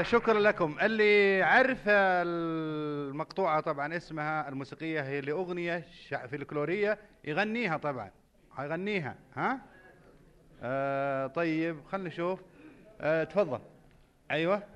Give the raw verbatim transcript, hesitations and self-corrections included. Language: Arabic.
شكرا لكم. اللي عرف المقطوعة طبعا اسمها الموسيقية هي لأغنية فلكلورية يغنيها، طبعا هيغنيها. ها آه طيب خلنا نشوف. آه تفضل. ايوه